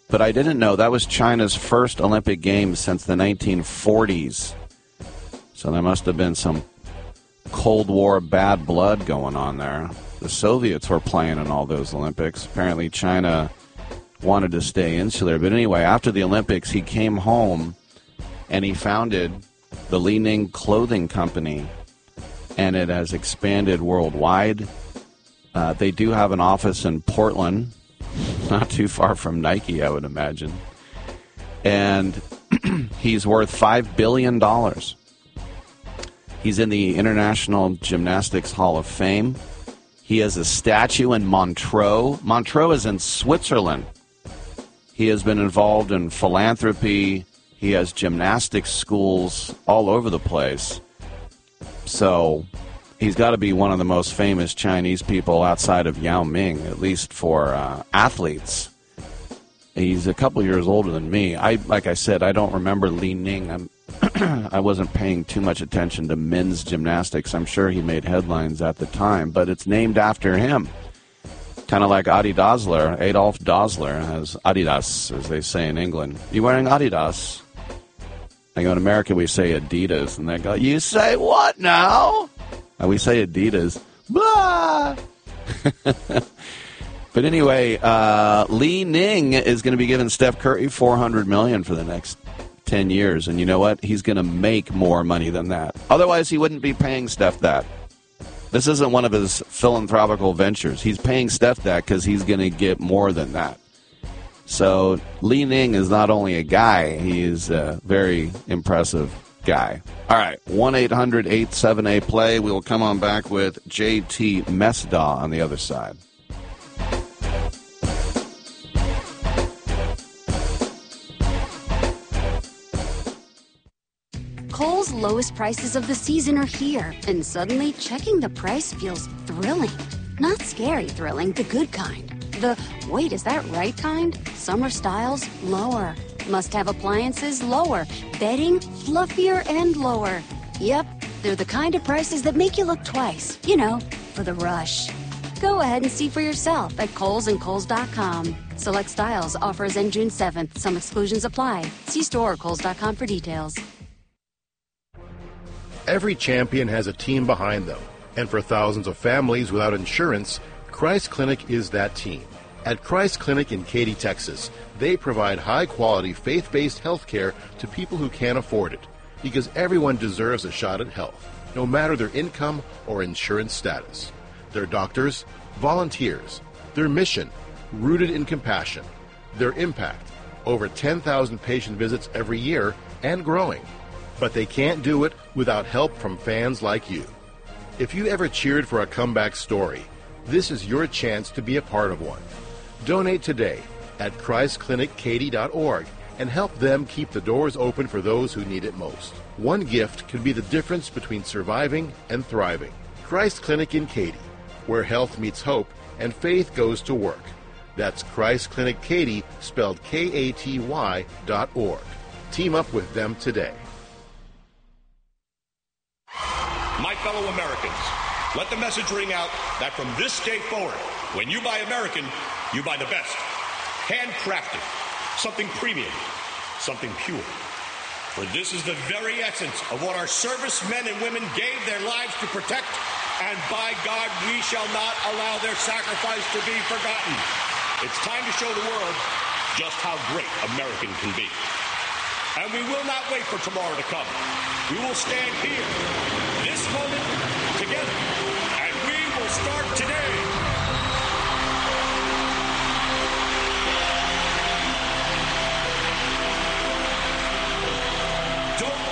But I didn't know that was China's first Olympic Games since the 1940s. So there must have been some Cold War bad blood going on there. The Soviets were playing in all those Olympics. Apparently China wanted to stay insular. But anyway, after the Olympics, he came home and he founded the Li Ning Clothing Company, and it has expanded worldwide. They do have an office in Portland, not too far from Nike, I would imagine. And he's worth $5 billion. He's in the International Gymnastics Hall of Fame. He has a statue in Montreux. Montreux is in Switzerland. He has been involved in philanthropy. He has gymnastics schools all over the place. So he's got to be one of the most famous Chinese people outside of Yao Ming, at least for athletes. He's a couple years older than me. Like I said, I don't remember Li Ning. I wasn't paying too much attention to men's gymnastics. I'm sure he made headlines at the time, but it's named after him. Kind of like Adi Dassler. Adolf Dassler has Adidas, as they say in England. You wearing Adidas? I go in America, we say Adidas, and they go, you say what now? And we say Adidas. Blah! But anyway, Li Ning is going to be giving Steph Curry $400 million for the next 10 years. And you know what? He's going to make more money than that. Otherwise, he wouldn't be paying Steph that. This isn't one of his philanthropical ventures. He's paying Steph that because he's going to get more than that. So Li Ning is not only a guy, he is a very impressive guy. All right, 1-800-878-PLAY. We will come on back with JT Mesdaw on the other side. Kohl's lowest prices of the season are here, and suddenly checking the price feels thrilling. Not scary thrilling, the good kind. The, wait, is that right kind? Summer styles, lower. Must-have appliances, lower. Bedding, fluffier and lower. Yep, they're the kind of prices that make you look twice. You know, for the rush. Go ahead and see for yourself at Kohl's and Kohl's.com. Select styles, offers end June 7th. Some exclusions apply. See store or Kohl's.com for details. Every champion has a team behind them, and for thousands of families without insurance, Christ Clinic is that team. At Christ Clinic in Katy, Texas, they provide high-quality, faith-based health care to people who can't afford it, because everyone deserves a shot at health, no matter their income or insurance status. Their doctors, volunteers, their mission, rooted in compassion, their impact, over 10,000 patient visits every year and growing. But they can't do it without help from fans like you. If you ever cheered for a comeback story, this is your chance to be a part of one. Donate today at ChristClinicKaty.org and help them keep the doors open for those who need it most. One gift can be the difference between surviving and thriving. Christ Clinic in Katy, where health meets hope and faith goes to work. That's Christ Clinic Katy, spelled Katy.org. Team up with them today. My fellow Americans, let the message ring out that from this day forward, when you buy American, you buy the best. Handcrafted, something premium, something pure. For this is the very essence of what our servicemen and women gave their lives to protect, and by God, we shall not allow their sacrifice to be forgotten. It's time to show the world just how great American can be. And we will not wait for tomorrow to come. We will stand here, this moment, together, and we will start today. Don't